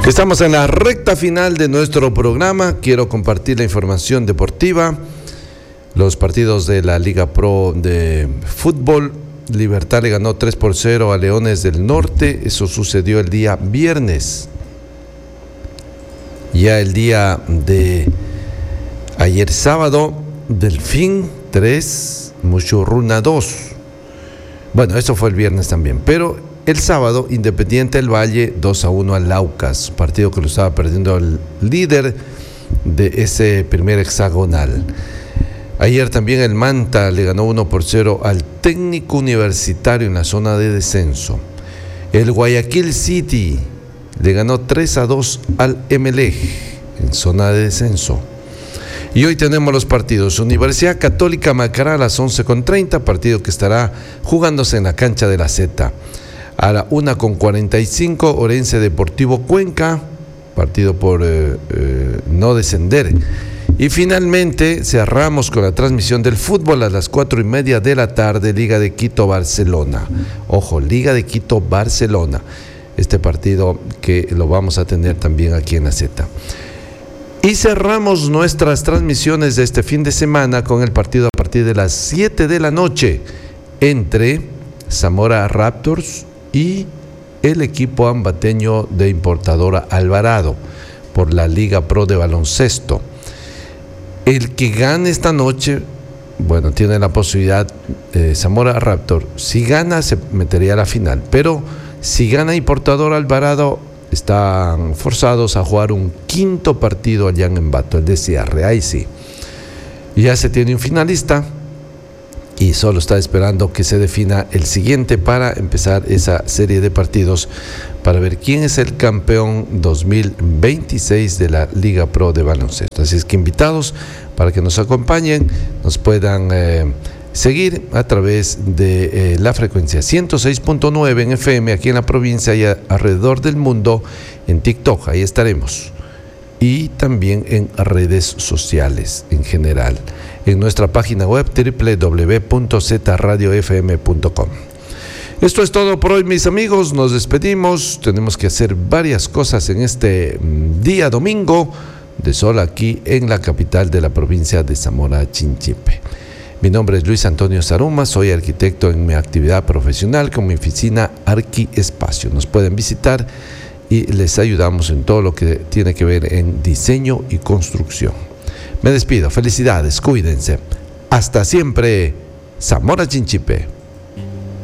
Estamos en la recta final de nuestro programa. Quiero compartir la información deportiva. Los partidos de la Liga Pro de Fútbol. Libertad le ganó 3-0 a Leones del Norte. Eso sucedió el día viernes. Ya el día de ayer sábado, Delfín 3, Muchurruna 2. Bueno, eso fue el viernes también, pero el sábado, Independiente del Valle 2-1 al Laucas, partido que lo estaba perdiendo el líder de ese primer hexagonal. Ayer también el Manta le ganó 1-0 al Técnico Universitario en la zona de descenso. El Guayaquil City le ganó 3-2 al Emelec en zona de descenso. Y hoy tenemos los partidos. Universidad Católica Macará a las 11:30, partido que estará jugándose en la cancha de la Z. A la 1:45, Orense Deportivo Cuenca, partido por no descender. Y finalmente cerramos con la transmisión del fútbol a las 4:30 de la tarde, Liga de Quito Barcelona. Ojo, Liga de Quito Barcelona. Este partido que lo vamos a tener también aquí en la Z. Y cerramos nuestras transmisiones de este fin de semana con el partido a partir de las 7 de la noche entre Zamora Raptors y el equipo ambateño de importadora Alvarado por la Liga Pro de baloncesto. El que gane esta noche, bueno, tiene la posibilidad, Zamora Raptor, si gana se metería a la final, pero si gana importadora Alvarado, están forzados a jugar un quinto partido allá en Ambato, el de cierre, ahí sí. Ya se tiene un finalista y solo está esperando que se defina el siguiente para empezar esa serie de partidos para ver quién es el campeón 2026 de la Liga Pro de baloncesto. Así es que invitados para que nos acompañen, nos puedan seguir a través de la frecuencia 106.9 en FM aquí en la provincia y alrededor del mundo en TikTok, ahí estaremos. Y también en redes sociales en general, en nuestra página web www.zradiofm.com. Esto es todo por hoy, mis amigos, nos despedimos. Tenemos que hacer varias cosas en este día domingo de sol aquí en la capital de la provincia de Zamora Chinchipe. Mi nombre es Luis Antonio Zaruma, soy arquitecto en mi actividad profesional con mi oficina Arqui Espacio. Nos pueden visitar y les ayudamos en todo lo que tiene que ver en diseño y construcción. Me despido, felicidades, cuídense. Hasta siempre, Zamora Chinchipe.